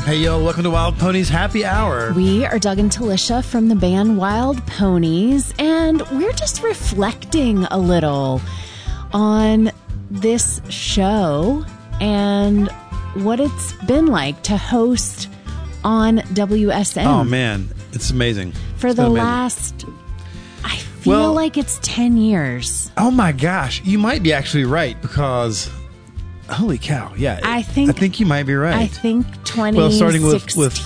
Hey, yo, welcome to Wild Ponies Happy Hour. We are Doug and Talisha from the band Wild Ponies, and we're just reflecting a little on this show and what it's been like to host on WSM. Oh, man, it's amazing. For the last, I feel like it's 10 years. Oh, my gosh. You might be actually right because... Holy cow! Yeah, I think you might be right. I think 2016. Well, starting with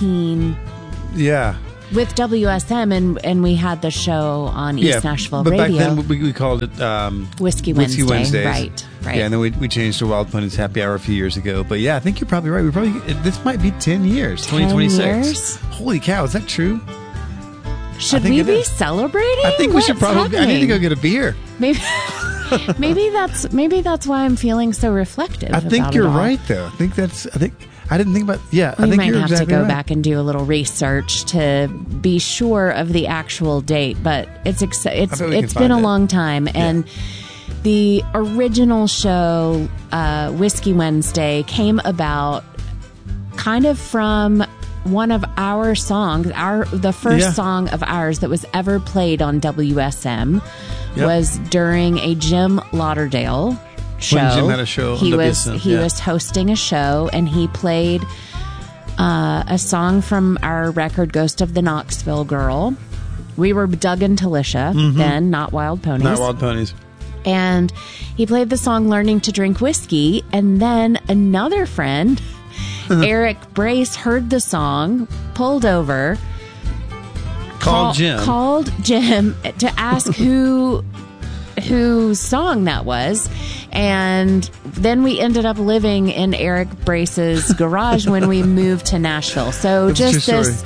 with WSM, and we had the show on East Nashville Radio. But back then we called it Whiskey Wednesdays. Right. Yeah, and then we changed to Wild Ponies Happy Hour a few years ago. But yeah, I think you're probably right. This might be 10 years. 2026. 10 years? Holy cow! Is that true? Should we be celebrating? I think we should probably. I need to go get a beer. Maybe that's why I'm feeling so reflective. I think you're right, though. I didn't think about. Yeah, I think might you're have exactly to go right. back and do a little research to be sure of the actual date. But it's been a long time, and the original show, Whiskey Wednesday, came about kind of from one of our songs, the first song of ours that was ever played on WSM was during a Jim Lauderdale show. When Jim had a show he on was WSM, he was hosting a show, and he played a song from our record Ghost of the Knoxville Girl. We were Doug and Talisha then, not Wild Ponies. Not Wild Ponies. And he played the song Learning to Drink Whiskey, and then another friend, Eric Brace, heard the song, pulled over, called Jim to ask whose song that was, and then we ended up living in Eric Brace's garage when we moved to Nashville. So just this,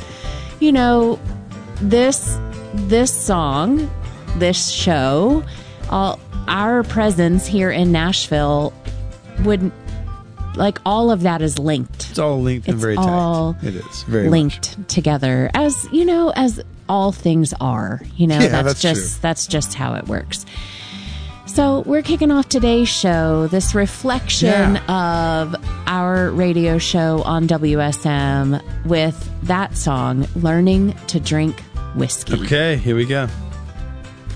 this song, this show, our presence here in Nashville would. Like, all of that is linked. It's all linked and very tight. It is very linked together, as all things are. That's just how it works. So we're kicking off today's show, this reflection of our radio show on WSM with that song, Learning to Drink Whiskey. Okay, here we go.